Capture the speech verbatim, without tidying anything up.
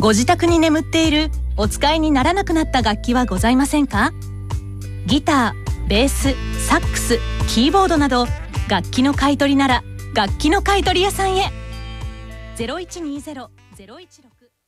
ご自宅に眠っているお使いにならなくなった楽器はございませんか？ギター、ベース、サックス、キーボードなど楽器の買い取りなら楽器の買い取り屋さんへ。ゼロいちにゼロ ゼロいちろく